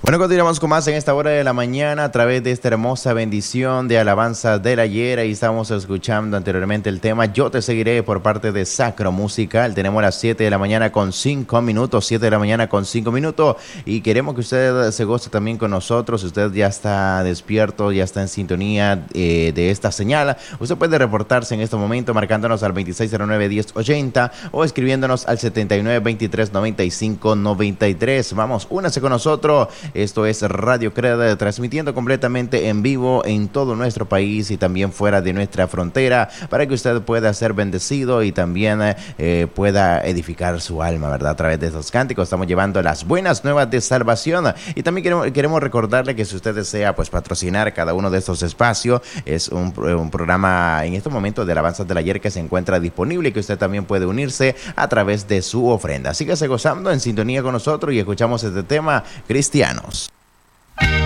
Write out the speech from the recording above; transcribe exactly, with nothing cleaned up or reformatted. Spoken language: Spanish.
Bueno, continuamos con más en esta hora de la mañana a través de esta hermosa bendición de alabanza del ayer. Ahí estamos escuchando anteriormente el tema Yo te seguiré por parte de Sacro Musical. Tenemos las siete de la mañana con cinco minutos, siete de la mañana con cinco minutos y queremos que usted se goce también con nosotros. Usted ya está despierto, ya está en sintonía eh, de esta señal. Usted puede reportarse en este momento marcándonos al veintiséis cero nueve, diez ochenta o escribiéndonos al setenta y nueve, veintitrés, noventa y cinco, noventa y tres. Vamos, únase con nosotros. Esto es Radio Cred, transmitiendo completamente en vivo en todo nuestro país y también fuera de nuestra frontera, para que usted pueda ser bendecido y también eh, pueda edificar su alma, ¿verdad? A través de estos cánticos estamos llevando las buenas nuevas de salvación. Y también queremos, queremos recordarle que si usted desea pues patrocinar cada uno de estos espacios, es un, un programa en estos momentos de alabanzas del ayer que se encuentra disponible y que usted también puede unirse a través de su ofrenda. Síguese gozando en sintonía con nosotros y escuchamos este tema, Cristianos.